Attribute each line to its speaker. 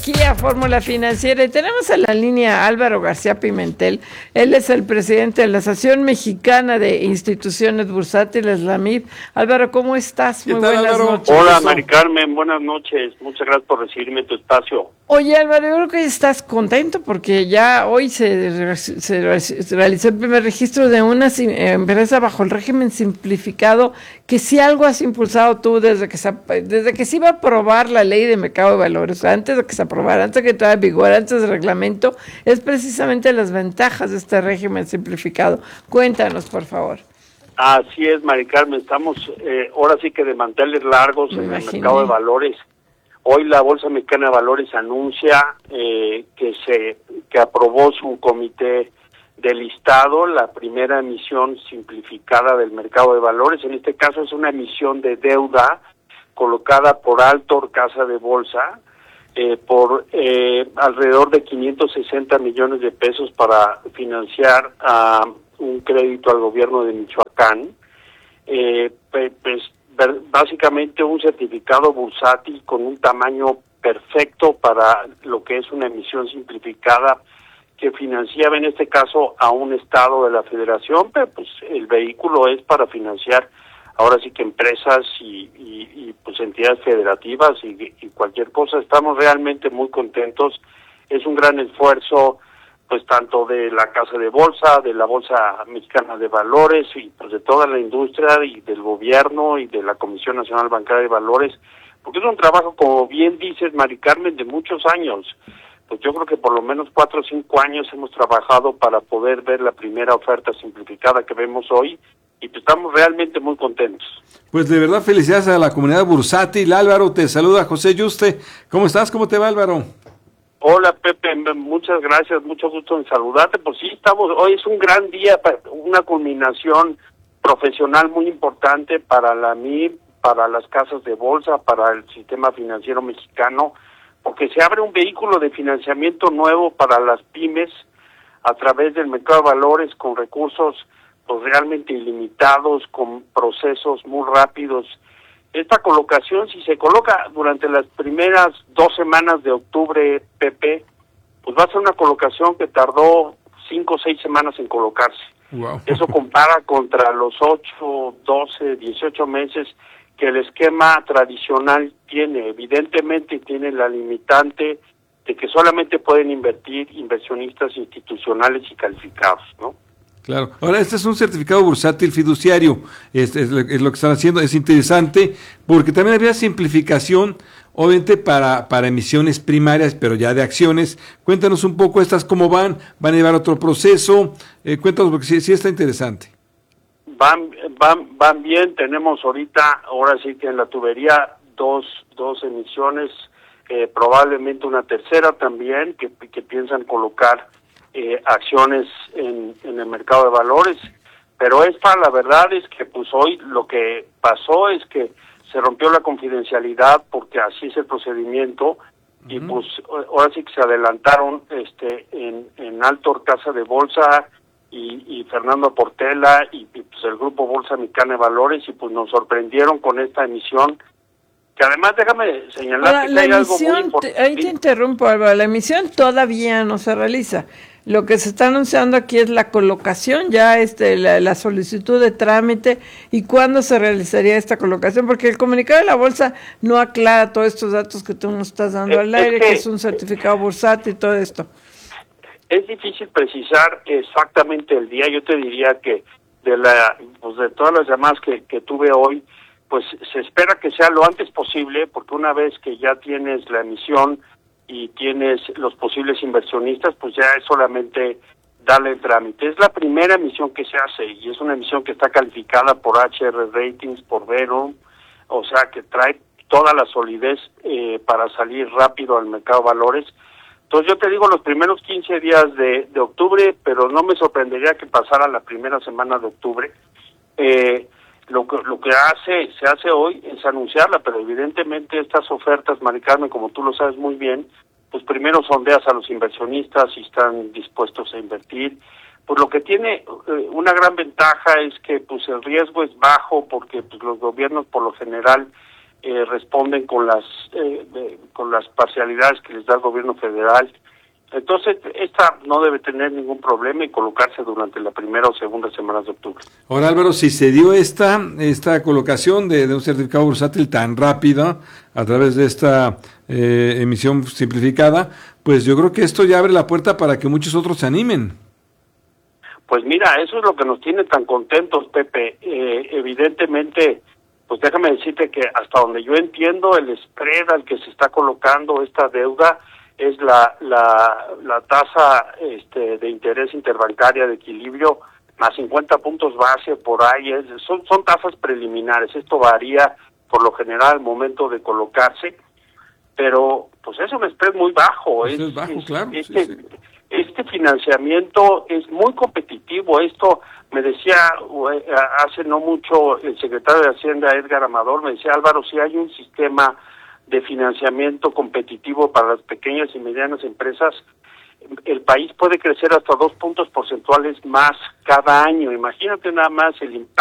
Speaker 1: Kia Fórmula Financiera y tenemos en la línea a Álvaro García Pimentel. Él es el presidente de la Asociación Mexicana de Instituciones Bursátiles, la AMIB. Álvaro, ¿cómo estás? Muy buenas noches.
Speaker 2: Hola, Mari Carmen, buenas noches. Muchas gracias por recibirme en tu espacio.
Speaker 1: Oye, Álvaro, yo creo que estás contento porque ya hoy se realizó el primer registro de una empresa bajo el régimen simplificado, que si algo has impulsado tú desde que se iba a aprobar la ley de mercado de valores, o sea, antes de que se aprobara, antes de que entrara en vigor, antes del reglamento, es precisamente las ventajas de este régimen simplificado. Cuéntanos, por favor.
Speaker 2: Así es, Mari Carmen, estamos ahora sí que de manteles largos en el mercado de valores. Hoy la Bolsa Mexicana de Valores anuncia que aprobó su comité de listado la primera emisión simplificada del mercado de valores. En este caso es una emisión de deuda colocada por Altor Casa de Bolsa por alrededor de 560 millones de pesos para financiar un crédito al gobierno de Michoacán. Básicamente un certificado bursátil con un tamaño perfecto para lo que es una emisión simplificada que financiaba en este caso a un estado de la federación, pero pues el vehículo es para financiar ahora sí que empresas y pues entidades federativas y cualquier cosa. Estamos realmente muy contentos. Es un gran esfuerzo pues tanto de la Casa de Bolsa, de la Bolsa Mexicana de Valores y pues de toda la industria y del gobierno y de la Comisión Nacional Bancaria de Valores, porque es un trabajo, como bien dices, Mari Carmen, de muchos años. Pues yo creo que por lo menos 4 o 5 años hemos trabajado para poder ver la primera oferta simplificada que vemos hoy y pues estamos realmente muy contentos.
Speaker 3: Pues de verdad felicidades a la comunidad bursátil. Álvaro, te saluda José Yuste. ¿Cómo estás? ¿Cómo te va, Álvaro?
Speaker 2: Hola Pepe, muchas gracias, mucho gusto en saludarte. Pues sí, hoy es un gran día, una culminación profesional muy importante para la MIB, para las casas de bolsa, para el sistema financiero mexicano, porque se abre un vehículo de financiamiento nuevo para las pymes a través del mercado de valores con recursos pues realmente ilimitados, con procesos muy rápidos. Esta colocación, si se coloca durante las primeras 2 semanas de octubre, Pepe, pues va a ser una colocación que tardó 5 o 6 semanas en colocarse. Wow. Eso compara contra los 8, 12, 18 meses que el esquema tradicional tiene. Evidentemente tiene la limitante de que solamente pueden invertir inversionistas institucionales y calificados, ¿no?
Speaker 3: Claro. Ahora, este es un certificado bursátil fiduciario, es lo que están haciendo, es interesante, porque también había simplificación, obviamente, para emisiones primarias, pero ya de acciones. Cuéntanos un poco estas cómo van a llevar otro proceso, cuéntanos, porque sí está interesante.
Speaker 2: Van bien, tenemos ahora sí que en la tubería dos emisiones, probablemente una tercera también, que piensan colocar acciones en el mercado de valores, pero la verdad es que pues hoy lo que pasó es que se rompió la confidencialidad porque así es el procedimiento y pues ahora sí que se adelantaron en Altor Casa de Bolsa y Fernando Portela y pues el grupo Bolsa Mexicana de Valores y pues nos sorprendieron con esta emisión. Que además déjame señalar que hay algo muy importante.
Speaker 1: Ahí te interrumpo, Álvaro, la emisión todavía no se realiza. Lo que se está anunciando aquí es la colocación, ya la solicitud de trámite y cuándo se realizaría esta colocación, porque el comunicado de la bolsa no aclara todos estos datos que tú nos estás dando al aire, que es un certificado bursátil y todo esto.
Speaker 2: Es difícil precisar exactamente el día. Yo te diría que de todas las llamadas que tuve hoy, pues se espera que sea lo antes posible, porque una vez que ya tienes la emisión y tienes los posibles inversionistas, pues ya es solamente darle el trámite. Es la primera emisión que se hace y es una emisión que está calificada por HR Ratings, por Verum, o sea que trae toda la solidez para salir rápido al mercado de valores. Entonces yo te digo los primeros 15 días de octubre, pero no me sorprendería que pasara la primera semana de octubre. Lo que se hace hoy es anunciarla, pero evidentemente estas ofertas, Mari Carmen, como tú lo sabes muy bien, pues primero sondeas a los inversionistas si están dispuestos a invertir. Pues lo que tiene una gran ventaja es que pues el riesgo es bajo porque pues los gobiernos por lo general responden con las parcialidades que les da el gobierno federal. Entonces, esta no debe tener ningún problema y colocarse durante la primera o segunda semana de octubre.
Speaker 3: Ahora, Álvaro, si se dio esta colocación de un certificado bursátil tan rápida a través de esta emisión simplificada, pues yo creo que esto ya abre la puerta para que muchos otros se animen.
Speaker 2: Pues mira, eso es lo que nos tiene tan contentos, Pepe. Evidentemente, pues déjame decirte que hasta donde yo entiendo, el spread al que se está colocando esta deuda es la tasa de interés interbancaria de equilibrio más 50 puntos base por ahí. Son tasas preliminares. Esto varía por lo general al momento de colocarse, pero pues es un spread muy bajo.
Speaker 3: Es bajo, claro.
Speaker 2: Este financiamiento es muy competitivo. Esto me decía hace no mucho el secretario de Hacienda, Edgar Amador, me decía, Álvaro, si hay un sistema de financiamiento competitivo para las pequeñas y medianas empresas, el país puede crecer hasta 2 puntos porcentuales más cada año. Imagínate nada más el impacto